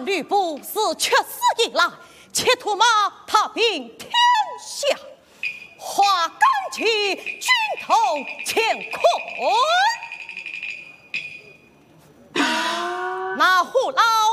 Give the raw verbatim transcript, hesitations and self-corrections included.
吕布自出师以来，企图谋踏平天下，化干气，军头乾坤。那胡老